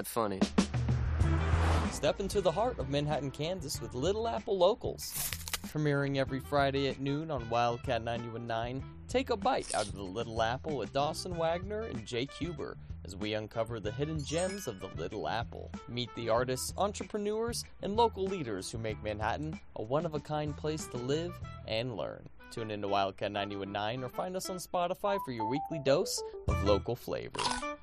not funny. Step into the heart of Manhattan, Kansas with Little Apple Locals. Premiering every Friday at noon on Wildcat 91.9, take a bite out of the Little Apple with Dawson Wagner and Jake Huber as we uncover the hidden gems of the Little Apple. Meet the artists, entrepreneurs, and local leaders who make Manhattan a one-of-a-kind place to live and learn. Tune in to Wildcat 91.9 or find us on Spotify for your weekly dose of local flavor.